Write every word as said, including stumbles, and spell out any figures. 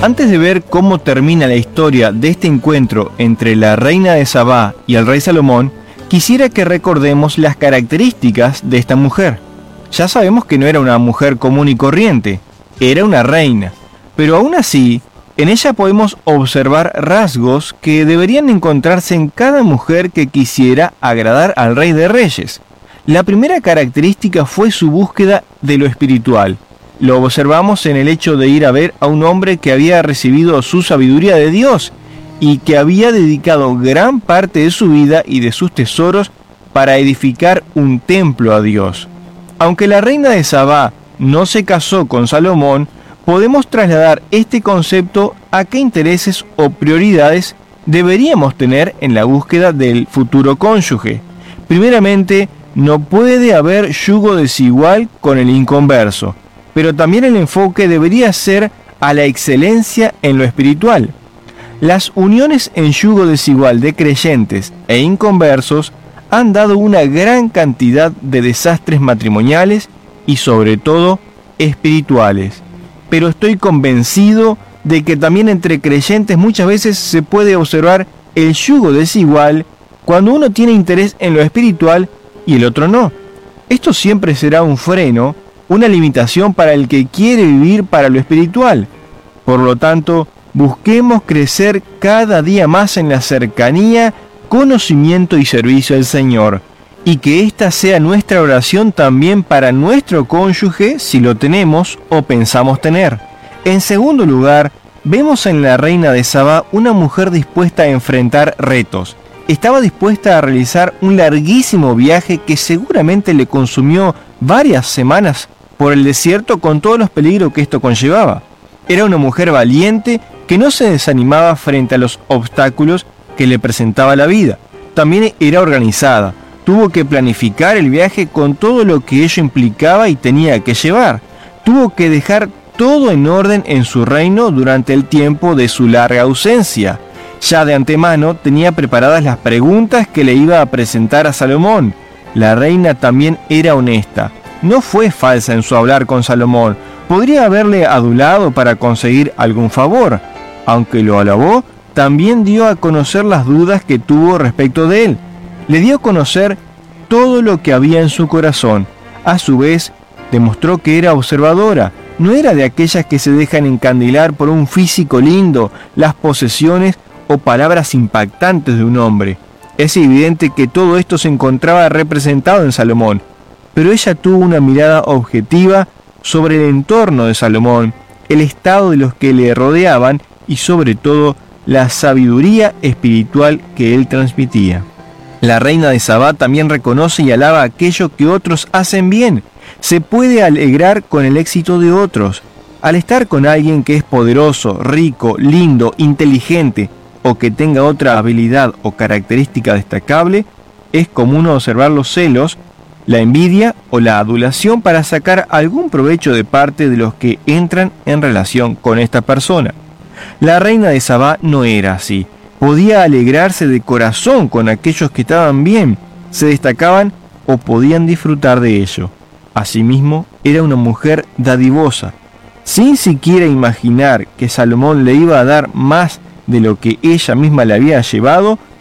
Antes de ver cómo termina la historia de este encuentro entre la reina de Sabá y el rey Salomón, quisiera que recordemos las características de esta mujer. Ya sabemos que no era una mujer común y corriente, era una reina, pero aún así, en ella podemos observar rasgos que deberían encontrarse en cada mujer que quisiera agradar al Rey de Reyes. La primera característica fue su búsqueda de lo espiritual. Lo observamos en el hecho de ir a ver a un hombre que había recibido su sabiduría de Dios y que había dedicado gran parte de su vida y de sus tesoros para edificar un templo a Dios. Aunque la reina de Sabá no se casó con Salomón, podemos trasladar este concepto a qué intereses o prioridades deberíamos tener en la búsqueda del futuro cónyuge. Primeramente, no puede haber yugo desigual con el inconverso, pero también el enfoque debería ser a la excelencia en lo espiritual. Las uniones en yugo desigual de creyentes e inconversos han dado una gran cantidad de desastres matrimoniales y sobre todo espirituales. Pero estoy convencido de que también entre creyentes muchas veces se puede observar el yugo desigual cuando uno tiene interés en lo espiritual y el otro no. Esto siempre será un freno, una limitación para el que quiere vivir para lo espiritual. Por lo tanto, busquemos crecer cada día más en la cercanía, conocimiento y servicio al Señor, y que esta sea nuestra oración también para nuestro cónyuge si lo tenemos o pensamos tener. En segundo lugar, vemos en la reina de Sabá una mujer dispuesta a enfrentar retos. Estaba dispuesta a realizar un larguísimo viaje que seguramente le consumió varias semanas por el desierto con todos los peligros que esto conllevaba. Era una mujer valiente que no se desanimaba frente a los obstáculos que le presentaba la vida. También era organizada. Tuvo que planificar el viaje con todo lo que ello implicaba y tenía que llevar. Tuvo que dejar todo en orden en su reino durante el tiempo de su larga ausencia. Ya de antemano tenía preparadas las preguntas que le iba a presentar a Salomón. La reina también era honesta. No fue falsa en su hablar con Salomón. Podría haberle adulado para conseguir algún favor. Aunque lo alabó, también dio a conocer las dudas que tuvo respecto de él. Le dio a conocer todo lo que había en su corazón. A su vez, demostró que era observadora. No era de aquellas que se dejan encandilar por un físico lindo, las posesiones o palabras impactantes de un hombre. Es evidente que todo esto se encontraba representado en Salomón, pero ella tuvo una mirada objetiva sobre el entorno de Salomón, el estado de los que le rodeaban y sobre todo la sabiduría espiritual que él transmitía. La reina de Sabá también reconoce y alaba aquello que otros hacen bien. Se puede alegrar con el éxito de otros. Al estar con alguien que es poderoso, rico, lindo, inteligente o que tenga otra habilidad o característica destacable, es común observar los celos, la envidia o la adulación para sacar algún provecho de parte de los que entran en relación con esta persona. La reina de Sabá no era así. Podía alegrarse de corazón con aquellos que estaban bien, se destacaban o podían disfrutar de ello. Asimismo, era una mujer dadivosa. Sin siquiera imaginar que Salomón le iba a dar más de lo que ella misma le había llevado,